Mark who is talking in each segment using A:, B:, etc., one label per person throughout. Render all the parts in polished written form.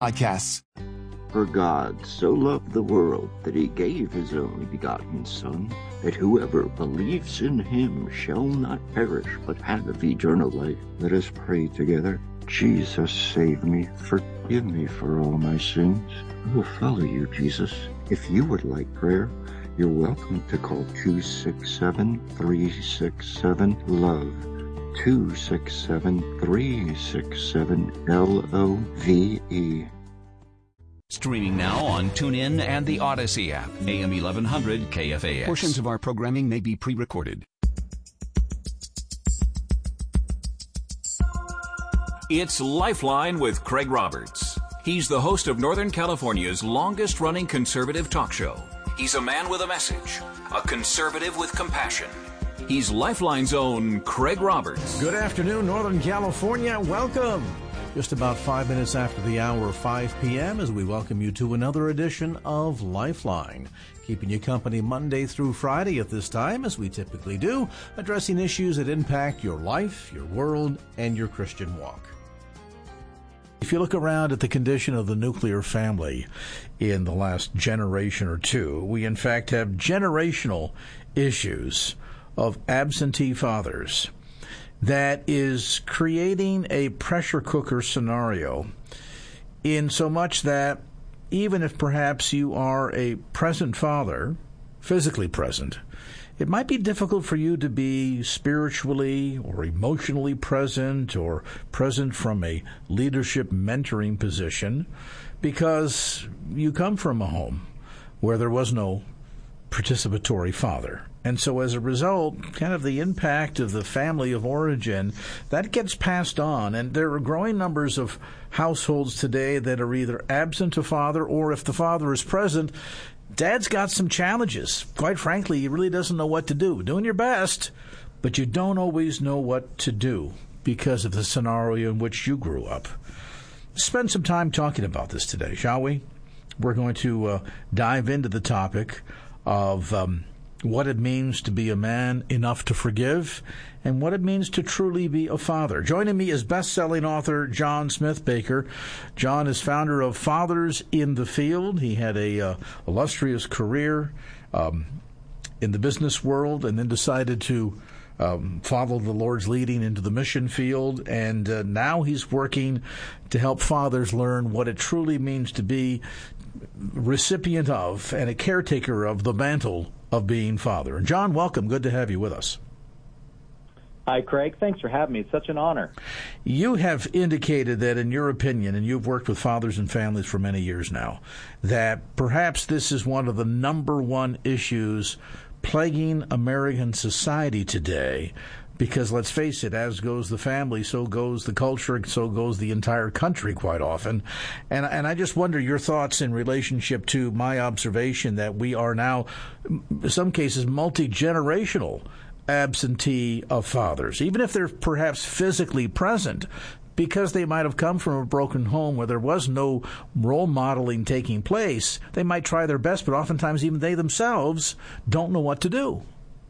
A: Podcasts.
B: For God so loved the world that he gave his only begotten Son, that whoever believes in him shall not perish, but have eternal life. Let us pray together. Jesus, save me. Forgive me for all my sins. I will follow you, Jesus. If you would like prayer, you're welcome to call 267-367-LOVE. 267-367-LOVE.
C: Streaming now on TuneIn and the Odyssey app. AM 1100 KFAX.
A: Portions of our programming may be pre-recorded.
C: It's Lifeline with Craig Roberts. He's the host of Northern California's longest-running conservative talk show. He's a man with a message, a conservative with compassion. He's Lifeline's own Craig Roberts.
D: Good afternoon, Northern California. Welcome. Just about 5 minutes after the hour of 5 p.m. as we welcome you to another edition of Lifeline. Keeping you company Monday through Friday at this time, as we typically do, addressing issues that impact your life, your world, and your Christian walk. If you look around at the condition of the nuclear family in the last generation or two, we in fact have generational issues of absentee fathers that is creating a pressure cooker scenario, in so much that even if perhaps you are a present father, physically present, it might be difficult for you to be spiritually or emotionally present or present from a leadership mentoring position, because you come from a home where there was no participatory father. And so as a result, kind of the impact of the family of origin, that gets passed on. And there are growing numbers of households today that are either absent a father, or if the father is present, dad's got some challenges. Quite frankly, he really doesn't know what to do. Doing your best, but you don't always know what to do because of the scenario in which you grew up. Spend some time talking about this today, shall we? We're going to dive into the topic of what it means to be a man enough to forgive, and what it means to truly be a father. Joining me is best-selling author John Smith Baker. John is founder of Fathers in the Field. He had a illustrious career in the business world, and then decided to follow the Lord's leading into the mission field, and now he's working to help fathers learn what it truly means to be recipient of and a caretaker of the mantle of being father. And John, welcome. Good to have you with us.
E: Hi, Craig. Thanks for having me. It's such an honor.
D: You have indicated that, in your opinion, and you've worked with fathers and families for many years now, that perhaps this is one of the number one issues plaguing American society today. Because let's face it, as goes the family, so goes the culture, so goes the entire country quite often. And I just wonder your thoughts in relationship to my observation that we are now, in some cases, multi-generational absentee of fathers, even if they're perhaps physically present, because they might have come from a broken home where there was no role modeling taking place. They might try their best, but oftentimes even they themselves don't know what to do.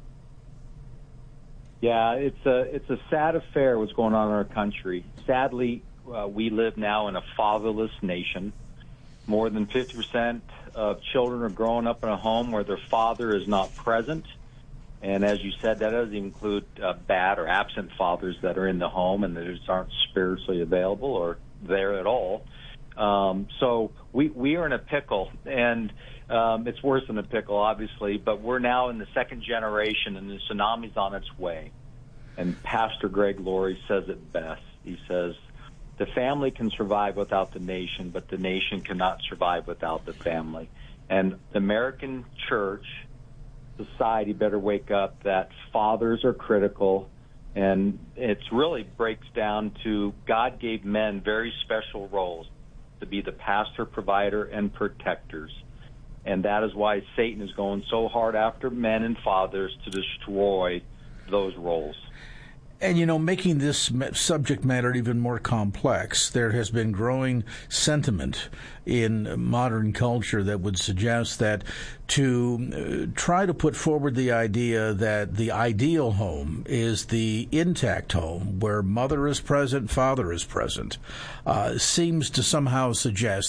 E: Yeah, it's a sad affair what's going on in our country. Sadly, we live now in a fatherless nation. More than 50% of children are growing up in a home where their father is not present. And as you said, that doesn't include bad or absent fathers that are in the home and that just aren't spiritually available or there at all. So we are in a pickle, and it's worse than a pickle, obviously, but we're now in the second generation, and the tsunami's on its way. And Pastor Greg Laurie says it best. He says, the family can survive without the nation, but the nation cannot survive without the family. And the American church, society better wake up that fathers are critical, and it really breaks down to God gave men very special roles to be the pastor, provider, and protectors. And that is why Satan is going so hard after men and fathers to destroy those roles.
D: And, making this subject matter even more complex, there has been growing sentiment in modern culture that would suggest that to try to put forward the idea that the ideal home is the intact home where mother is present, father is present, seems to somehow suggest